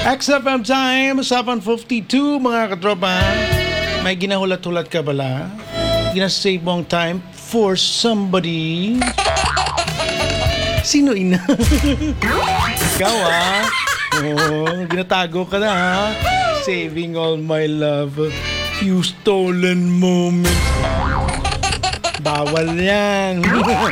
XFM time, 7:52 mga katropa. May ginahulat-hulat ka bala? Ginasave mo ang time for somebody? Sino ina? Ikaw ginatago ka na Saving all my love, few stolen moments. Bawal yan.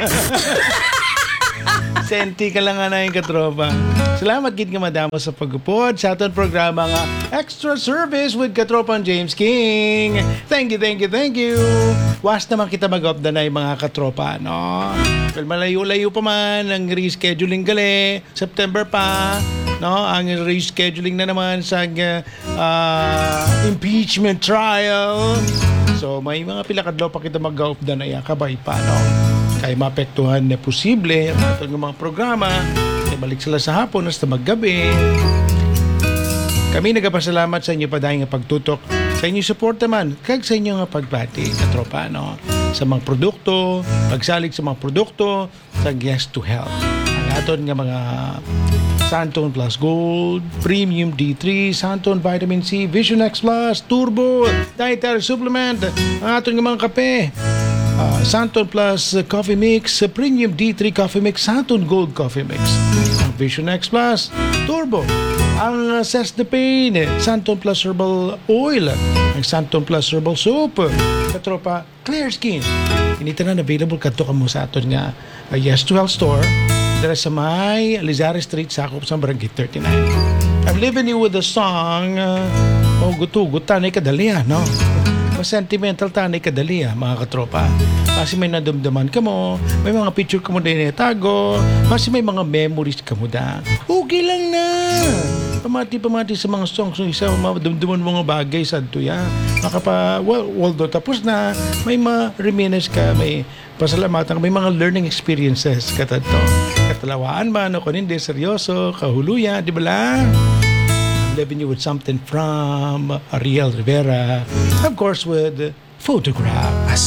Senti ka lang na yung katropa. Salamat gid ka madamo sa pagupod sa aton programa nga Extra Service with Katropang James King. Thank you. Was naman kita mag-up na yung mga katropa, no? Well, malayo-layo pa man ang rescheduling gali. September pa, no? Ang rescheduling na naman sa impeachment trial. So, may mga pilakadlaw pa kita mag-up na yan. Kabay pa, no? Kaya maapektuhan na posible ang itong mga programa. Ay balik sila sa hapon hasta maggabi. Kami nagpasalamat sa inyo pa dahil nga pagtutok. Sa inyo support naman, kag sa inyo nga pagbati, katropa, no? Sa mga produkto, pagsalig sa mga produkto, sa Yes to Health. Ang aton nga mga Santon Plus Gold, Premium D3, Santon Vitamin C, Vision X Plus, Turbo, Dietary Supplement, ang aton nga mga kape. Santon Plus Coffee Mix, Premium D3 Coffee Mix, Santon Gold Coffee Mix, ang Vision X Plus, Turbo, ang Cestipane, Santon Plus Herbal Oil, ang Santon Plus Herbal Soap, katropa, Clear Skin. Inita na available kadto kamo sa aton nga Yes to Health Store dala sa may Lizares Street, sakop sa Barangay 39. I'm leaving you with a song, guto-guto, tanay kadalian, no? Sentimental tanay kadali mga katropa. Kasi may nadumdaman ka mo, may mga picture ka mo din itago, kasi may mga memories ka mo da. Okay lang na. Pamati sa mga songs, isa madumduman mga bagay sa tuya. Although tapos na, may ma-reminisce ka, may pasalamatan ka, may mga learning experiences katato. Katalawaan ba, no? Kung hindi, seryoso, kahuluya, di ba lang? Leaving you with something from Ariel Rivera, of course with Photograph.